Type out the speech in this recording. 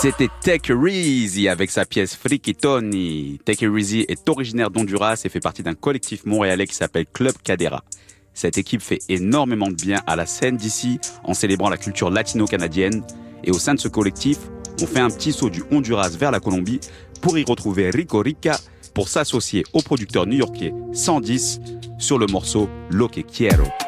C'était Take It Easy avec sa pièce Frikitoni. Take It Easy est originaire d'Honduras et fait partie d'un collectif montréalais qui s'appelle Club Cadera. Cette équipe fait énormément de bien à la scène d'ici en célébrant la culture latino-canadienne. Et au sein de ce collectif, on fait un petit saut du Honduras vers la Colombie pour y retrouver Rico Rica pour s'associer au producteur new-yorkais 110 sur le morceau Lo que quiero.